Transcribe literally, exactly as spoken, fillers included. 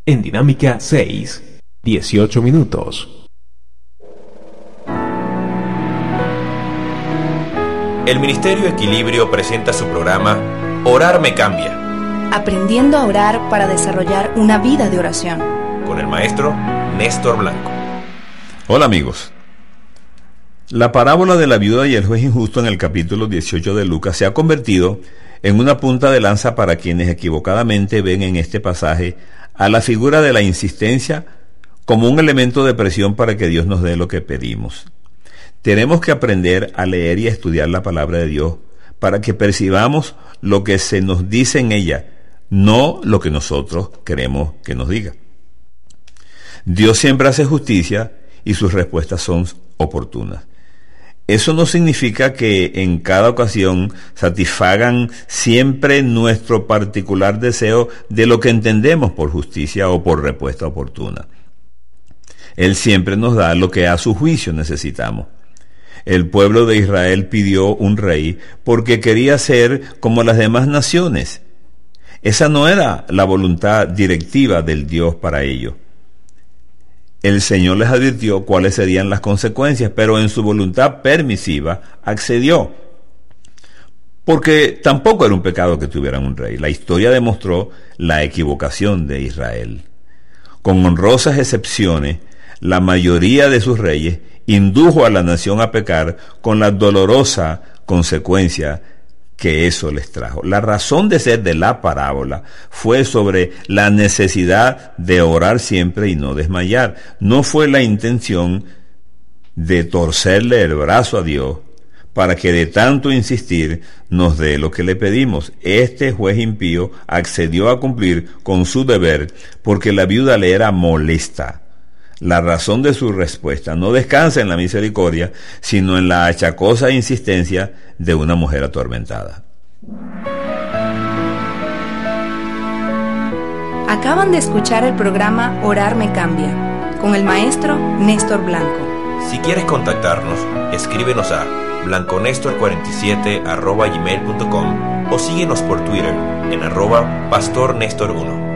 En Dinámica seis, dieciocho minutos. El Ministerio Equilibrio presenta su programa Orar me cambia, aprendiendo a orar para desarrollar una vida de oración, con el maestro Néstor Blanco. Hola amigos. La parábola de la viuda y el juez injusto en el capítulo dieciocho de Lucas se ha convertido en una punta de lanza para quienes equivocadamente ven en este pasaje a la figura de la insistencia como un elemento de presión para que Dios nos dé lo que pedimos. Tenemos que aprender a leer y a estudiar la palabra de Dios para que percibamos lo que se nos dice en ella, no lo que nosotros queremos que nos diga. Dios siempre hace justicia y sus respuestas son oportunas. Eso no significa que en cada ocasión satisfagan siempre nuestro particular deseo de lo que entendemos por justicia o por respuesta oportuna. Él siempre nos da lo que a su juicio necesitamos. El pueblo de Israel pidió un rey porque quería ser como las demás naciones. Esa no era la voluntad directiva del Dios para ellos. El Señor les advirtió cuáles serían las consecuencias, pero en su voluntad permisiva accedió. Porque tampoco era un pecado que tuvieran un rey. La historia demostró la equivocación de Israel. Con honrosas excepciones, la mayoría de sus reyes indujo a la nación a pecar con la dolorosa consecuencia que eso les trajo. La razón de ser de la parábola fue sobre la necesidad de orar siempre y no desmayar. No fue la intención de torcerle el brazo a Dios para que de tanto insistir nos dé lo que le pedimos. Este juez impío accedió a cumplir con su deber porque la viuda le era molesta. La razón de su respuesta no descansa en la misericordia, sino en la achacosa insistencia de una mujer atormentada. Acaban de escuchar el programa Orar me cambia, con el maestro Néstor Blanco. Si quieres contactarnos, escríbenos a blanconestor cuarenta y siete arroba gmail punto com o síguenos por Twitter en arroba pastor nestor uno.